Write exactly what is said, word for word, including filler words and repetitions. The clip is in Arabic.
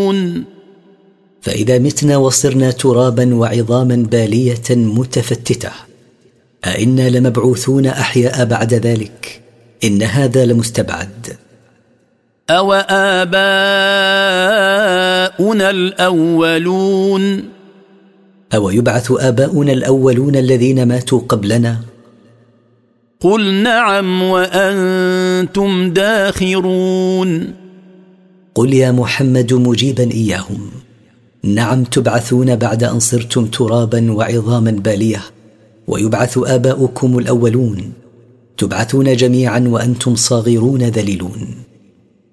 لمبعوثون فإذا متنا وصرنا ترابا وعظاما بالية متفتتة أئنا لمبعوثون أحياء بعد ذلك؟ إن هذا لمستبعد. أو آباؤنا الأولون أو يبعث آباؤنا الأولون الذين ماتوا قبلنا؟ قل نعم وأنتم داخرون. قل يا محمد مجيبا إياهم: نعم، تبعثون بعد أن صرتم ترابا وعظاما بالية، ويبعث آباؤكم الأولون، تبعثون جميعا وأنتم صاغرون ذليلون.